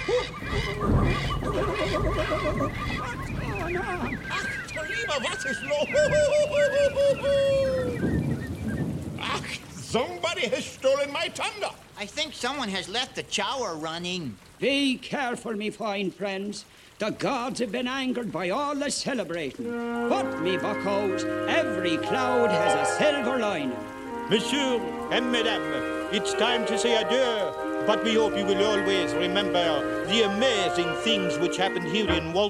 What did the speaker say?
Ach, Tolima, was ist los? Ach, somebody has stolen my thunder. I think someone has left the shower running. Be careful, me fine friends. The gods have been angered by all the celebrating. But, me buckos, every cloud has a silver lining. Monsieur and Madame, it's time to say adieu. But we hope you will always remember the amazing things which happened here in Walt